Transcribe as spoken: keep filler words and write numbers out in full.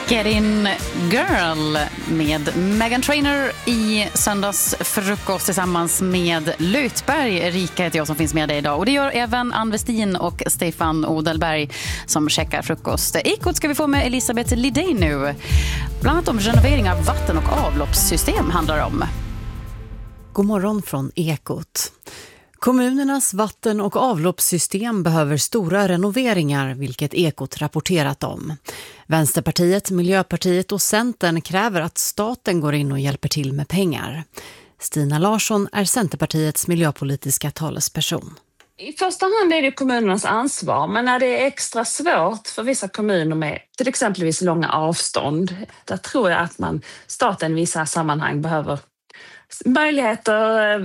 Get In Girl med Meghan Trainor i söndagsfrukost tillsammans med Lutberg. Erika heter jag som finns med dig idag. Och det gör även Ann Westin och Stefan Odelberg som checkar frukost. Ekot ska vi få med Elisabeth Lidej nu. Bland annat om renovering av vatten- och avloppssystem handlar det om. God morgon från Ekot. Kommunernas vatten- och avloppssystem behöver stora renoveringar, vilket Ekot rapporterat om. Vänsterpartiet, Miljöpartiet och Centern kräver att staten går in och hjälper till med pengar. Stina Larsson är Centerpartiets miljöpolitiska talesperson. I första hand är det kommunernas ansvar, men när det är extra svårt för vissa kommuner med till exempelvis långa avstånd, där tror jag att man, staten i vissa sammanhang behöver möjligheter,